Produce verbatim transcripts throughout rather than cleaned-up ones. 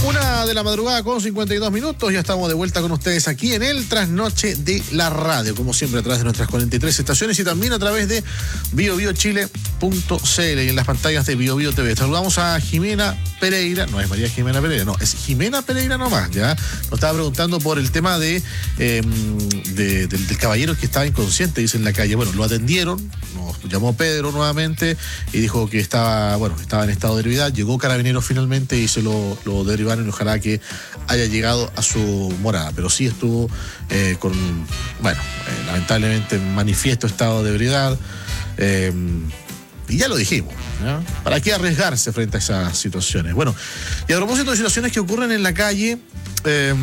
Una de la madrugada con cincuenta y dos minutos, ya estamos de vuelta con ustedes aquí en el Trasnoche de la Radio, como siempre a través de nuestras cuarenta y tres estaciones y también a través de bio bio chile punto c l y en las pantallas de Bio Bio T V. Saludamos a Jimena Pereira, no es María Jimena Pereira, no, es Jimena Pereira nomás, ya. Nos estaba preguntando por el tema de, eh, de del, del caballero que estaba inconsciente, dice en la calle. Bueno, lo atendieron, nos llamó Pedro nuevamente y dijo que estaba, bueno, estaba en estado de ebriedad. Llegó Carabineros finalmente y se lo, lo derivaron y ojalá que haya llegado a su morada, pero sí estuvo eh, con, bueno, eh, lamentablemente en manifiesto estado de ebriedad, eh, y ya lo dijimos, ¿no? ¿Para qué arriesgarse frente a esas situaciones? Bueno, y a propósito de situaciones que ocurren en la calle, eh,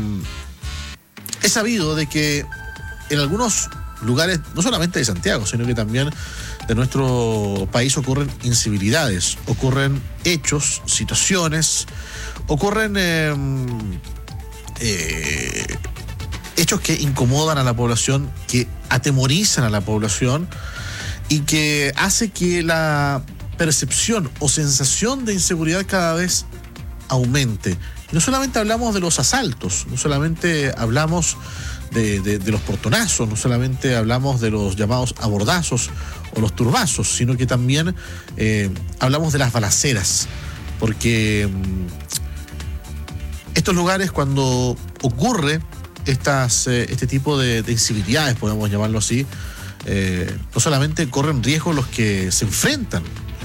he sabido de que en algunos lugares, no solamente de Santiago, sino que también de nuestro país ocurren incivilidades, ocurren hechos, situaciones, ocurren eh, eh, hechos que incomodan a la población, que atemorizan a la población y que hace que la percepción o sensación de inseguridad cada vez aumente. Y no solamente hablamos de los asaltos, no solamente hablamos de, de, de los portonazos, no solamente hablamos de los llamados abordazos o los turbazos, sino que también eh, hablamos de las balaceras, porque estos lugares, cuando ocurre estas, eh, este tipo de, de incivilidades, podemos llamarlo así, eh, no solamente corren riesgo los que se enfrentan,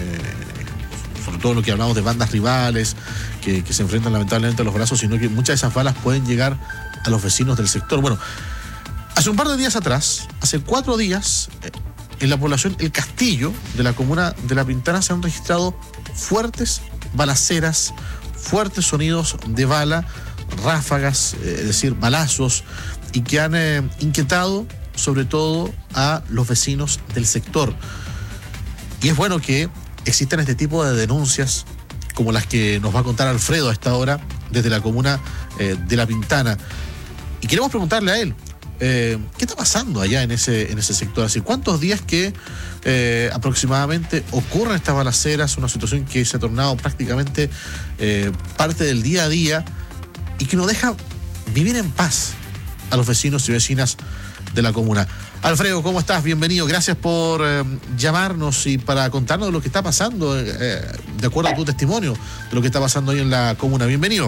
eh, sobre todo lo que hablamos de bandas rivales que, que se enfrentan lamentablemente a los brazos, sino que muchas de esas balas pueden llegar a los vecinos del sector. Bueno, hace un par de días atrás, hace cuatro días, eh, en la población El Castillo de la comuna de La Pintana se han registrado fuertes balaceras, fuertes sonidos de bala, ráfagas, eh, es decir, balazos, y que han eh, inquietado sobre todo a los vecinos del sector. Y es bueno que existan este tipo de denuncias como las que nos va a contar Alfredo a esta hora desde la comuna eh, de La Pintana. Y queremos preguntarle a él, eh, ¿qué está pasando allá en ese, en ese sector? Así, ¿cuántos días que eh, aproximadamente ocurren estas balaceras? Una situación que se ha tornado prácticamente eh, parte del día a día y que no deja vivir en paz a los vecinos y vecinas de la comuna. Alfredo, ¿cómo estás? Bienvenido. Gracias por eh, llamarnos y para contarnos de lo que está pasando, eh, de acuerdo a tu testimonio, de lo que está pasando ahí en la comuna. Bienvenido.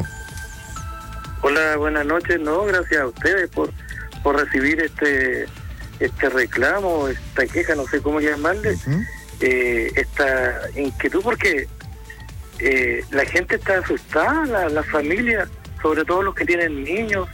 Hola, buenas noches. No, gracias a ustedes por, por recibir este este reclamo, esta queja, no sé cómo llamarle, uh-huh. eh, esta inquietud, porque eh, la gente está asustada, la, la familia, sobre todo los que tienen niños,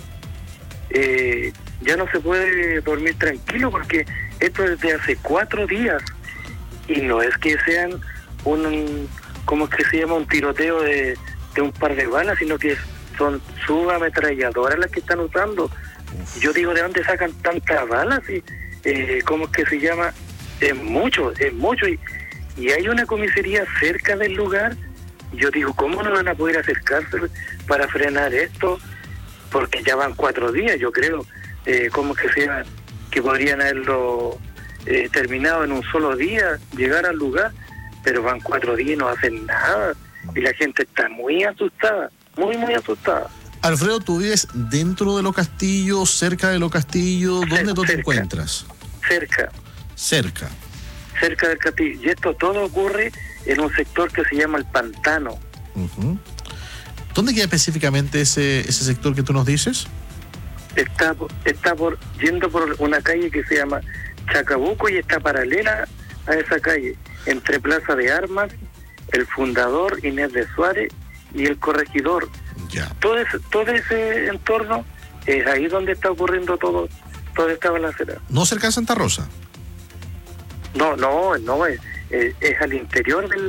eh, ya no se puede dormir tranquilo porque esto es desde hace cuatro días y no es que sean un, ¿cómo es que se llama? Un tiroteo de, de un par de balas, sino que son subametralladoras las que están usando. Yo digo, ¿de dónde sacan tantas balas? Y, eh, ¿cómo es que se llama? Es mucho, es mucho. Y, y hay una comisaría cerca del lugar. Yo digo, ¿cómo no van a poder acercarse para frenar esto? Porque ya van cuatro días, yo creo. Eh, ¿Cómo es que se llama? Que podrían haberlo eh, terminado en un solo día, llegar al lugar, pero van cuatro días y no hacen nada. Y la gente está muy asustada, muy, muy asustada. Alfredo, ¿tú vives dentro de Los Castillos, cerca de Los Castillos? ¿Dónde cerca, tú te encuentras? Cerca. Cerca. Cerca del Castillo. Y esto todo ocurre en un sector que se llama El Pantano. Uh-huh. ¿Dónde queda específicamente ese, ese sector que tú nos dices? Está, está por yendo por una calle que se llama Chacabuco y está paralela a esa calle, entre Plaza de Armas, El Fundador, Inés de Suárez y El Corregidor. Ya. Todo ese, todo ese entorno es ahí donde está ocurriendo todo, toda esta balacera. ¿No cerca de Santa Rosa? No, no, no, es, es, es al interior del